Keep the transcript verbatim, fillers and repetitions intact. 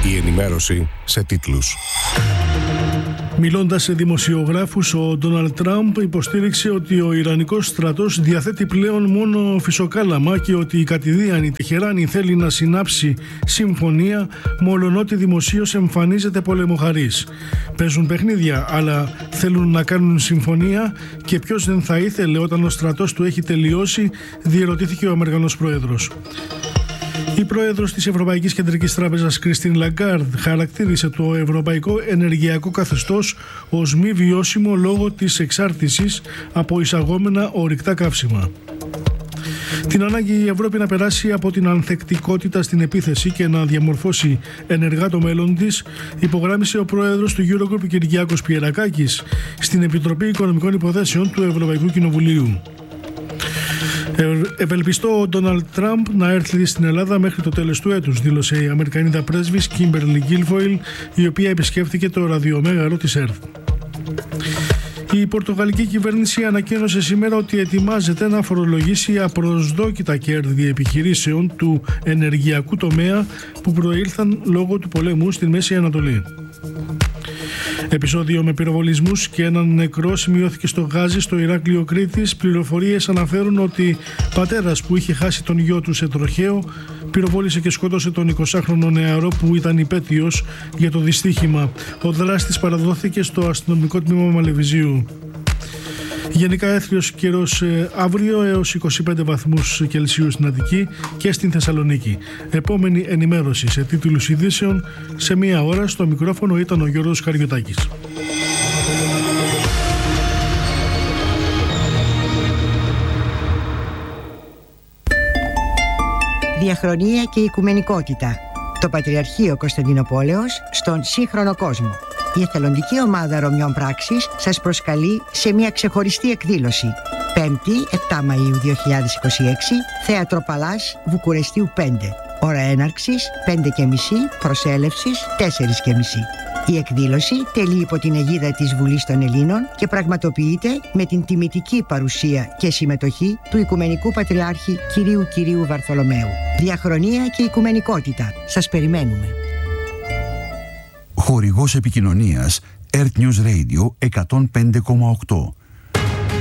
Η ενημέρωση σε τίτλους. Μιλώντας σε δημοσιογράφους, ο Ντόναλντ Τραμπ υποστήριξε ότι ο Ιρανικός στρατός διαθέτει πλέον μόνο φυσοκάλαμα και ότι η κατηδίαν Τεχεράνη θέλει να συνάψει συμφωνία, μολονότι δημοσίως εμφανίζεται πολεμοχαρής. Παίζουν παιχνίδια, αλλά θέλουν να κάνουν συμφωνία, και ποιος δεν θα ήθελε όταν ο στρατός του έχει τελειώσει, διερωτήθηκε ο Αμερικανός πρόεδρος. Η πρόεδρος της Ευρωπαϊκής Κεντρικής Τράπεζας, Κριστίν Λαγκάρντ, χαρακτήρισε το ευρωπαϊκό ενεργειακό καθεστώς ως μη βιώσιμο λόγω της εξάρτησης από εισαγόμενα ορυκτά καύσιμα. Την ανάγκη η Ευρώπη να περάσει από την ανθεκτικότητα στην επίθεση και να διαμορφώσει ενεργά το μέλλον της, υπογράμμισε ο πρόεδρος του Eurogroup, Κυριάκος Πιερακάκης, στην Επιτροπή Οικονομικών Υποθέσεων του Ευρωπαϊκού Κοινοβουλίου. Ευελπιστώ ο Ντόναλντ Τραμπ να έρθει στην Ελλάδα μέχρι το τέλος του έτους, δήλωσε η Αμερικανίδα πρέσβης Κίμπερλι Γκίλφοιλ, η οποία επισκέφθηκε το ραδιομέγαρο της ΕΡΤ. Η πορτογαλική κυβέρνηση ανακοίνωσε σήμερα ότι ετοιμάζεται να φορολογήσει απροσδόκητα κέρδη επιχειρήσεων του ενεργειακού τομέα που προήλθαν λόγω του πολέμου στην Μέση Ανατολή. Επεισόδιο με πυροβολισμούς και έναν νεκρό σημειώθηκε στο Γάζι, στο Ηράκλειο Κρήτης. Πληροφορίες αναφέρουν ότι πατέρας που είχε χάσει τον γιο του σε τροχαίο πυροβόλησε και σκότωσε τον εικοσάχρονο νεαρό που ήταν υπέτειος για το δυστύχημα. Ο δράστης παραδόθηκε στο αστυνομικό τμήμα Μαλεβιζίου. Γενικά έθριος καιρός αύριο έως είκοσι πέντε βαθμούς Κελσίου στην Αττική και στην Θεσσαλονίκη. Επόμενη ενημέρωση σε τίτλους ειδήσεων σε μία ώρα. Στο μικρόφωνο ήταν ο Γιώργος Καριωτάκης. Διαχρονία και οικουμενικότητα. Το Πατριαρχείο Κωνσταντινοπόλεως στον σύγχρονο κόσμο. Η εθελοντική ομάδα Ρωμιών Πράξης σας προσκαλεί σε μια ξεχωριστή εκδήλωση. Πέμπτη, επτά Μαΐου δύο χιλιάδες είκοσι έξι, Θέατρο Παλάς, Βουκουρεστίου πέντε. Ώρα έναρξης πέντε και μισή, προσέλευσης τέσσερα και μισή. Η εκδήλωση τελεί υπό την αιγίδα της Βουλής των Ελλήνων και πραγματοποιείται με την τιμητική παρουσία και συμμετοχή του Οικουμενικού Πατριάρχη Κυρίου Κυρίου Βαρθολομαίου. Διαχρονία και οικουμενικότητα. Σας περιμένουμε. Χορηγός επικοινωνίας Earth News Radio εκατόν πέντε κόμμα οκτώ.